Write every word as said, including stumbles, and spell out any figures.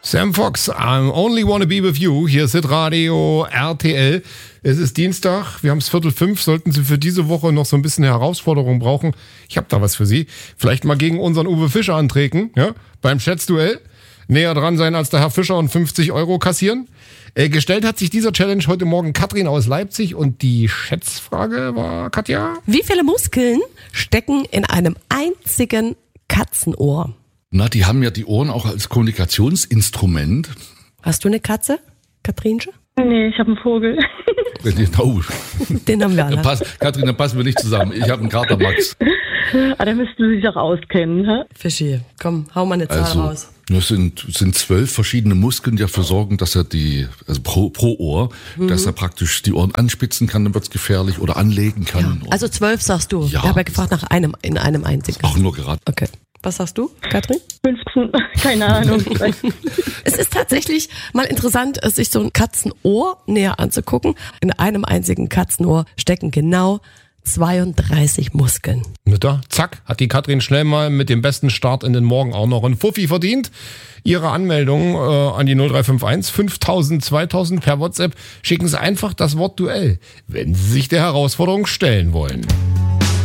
Sam Fox, I only wanna be with you. Hier ist Hitradio R T L. Es ist Dienstag, wir haben es Viertel fünf. Sollten Sie für diese Woche noch so ein bisschen Herausforderung brauchen, ich habe da was für Sie. Vielleicht mal gegen unseren Uwe Fischer antreten, ja, beim Schätzduell. Näher dran sein als der Herr Fischer und fünfzig Euro kassieren. Äh, gestellt hat sich dieser Challenge heute Morgen Katrin aus Leipzig und die Schätzfrage war, Katja? Wie viele Muskeln stecken in einem einzigen Katzenohr? Na, die haben ja die Ohren auch als Kommunikationsinstrument. Hast du eine Katze, Katrinchen? Nee, ich habe einen Vogel. Oh. Den haben wir alle. Pass, Katrin, dann passen wir nicht zusammen. Ich habe einen Kater Max. Ah, da müssten Sie sich auch auskennen, hä? Fischi, komm, hau mal eine Zahl Also, raus. das sind, sind zwölf verschiedene Muskeln, die dafür sorgen, dass er die, also pro, pro Ohr, mhm. dass er praktisch die Ohren anspitzen kann, dann wird's gefährlich, oder anlegen kann. Ja. Also zwölf sagst du. Ja. Ich habe ja gefragt nach einem, in einem einzigen. Auch nur gerade. Okay. Was sagst du, Katrin? fünfzehn, keine Ahnung. Es ist tatsächlich mal interessant, sich so ein Katzenohr näher anzugucken. In einem einzigen Katzenohr stecken genau zweiunddreißig Muskeln. Mütter, zack, hat die Katrin schnell mal mit dem besten Start in den Morgen auch noch einen Fuffi verdient. Ihre Anmeldung äh, an die null drei fünf eins fünftausend zweitausend per WhatsApp. Schicken Sie einfach das Wort Duell, wenn Sie sich der Herausforderung stellen wollen.